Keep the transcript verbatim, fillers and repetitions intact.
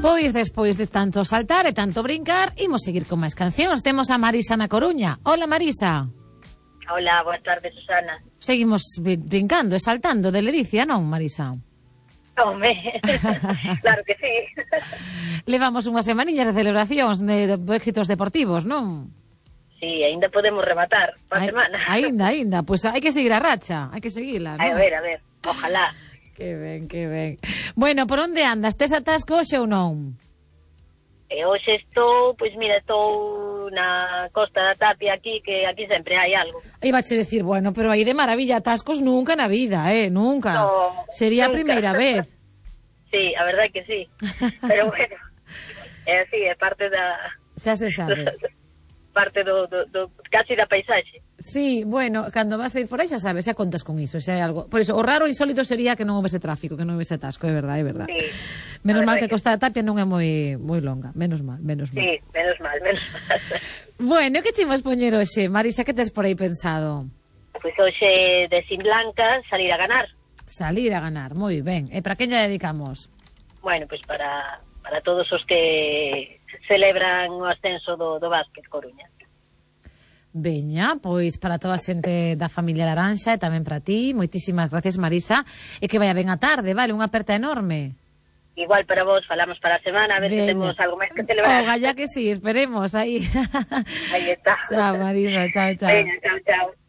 Pois despois de tanto saltar e tanto brincar, imos seguir con máis cancións. Temos a Marisa na Coruña. Hola, Marisa. Hola, boas tardes, Susana. Seguimos brincando e saltando de ledicia, non, Marisa? Home, claro que sí. Levamos unhas semanillas de celebracións de, de éxitos deportivos, non? Sí, ainda podemos rematar pa semana. Ainda, ainda, pois pues hai que seguir a racha, hai que seguila, non? A ver, a ver, ojalá. Que ben, que ben. Bueno, por onde andas? Tes atasco hoxe ou non? E hoxe estou, pois mira, estou na Costa da Tapia aquí, que aquí sempre hai algo. Iba a che decir, bueno, pero aí de maravilla atascos nunca na vida, eh, nunca. No, Sería nunca. A primeira vez. Sí, a verdade que sí. Pero bueno, é así, é parte da... Xa se sabe. Parte do, do, do casi da paisaxe. Sí, bueno, cando vas a ir por aí xa sabes, xa contas con iso, xa hai algo. Por iso, o raro e insólito sería que non houvese tráfico, que non houvese atasco, é verdade, é verdade. Sí, menos mal que que... Costa da Tapia non é moi moi longa, menos mal, menos mal. Sí, menos mal, menos mal. Bueno, que chimos poñer hoxe, Marisa, que tes por aí pensado? Pois hoxe de Sin Blanca salir a ganar. Salir a ganar, moi ben. E para quen lle dedicamos? Bueno, pois para para todos os que celebran o ascenso do, do básquet Coruña. Veña, pois para toda a xente da familia Laranxa e tamén para ti, moitísimas gracias, Marisa, e que vaya ben a tarde, vale, unha aperta enorme. Igual para vos, falamos para a semana, a ver se temos algo máis que celebrar. Oga, ya que sí, esperemos, aí. Aí está. Chao, Marisa, chao, chao. Veña, chao, chao.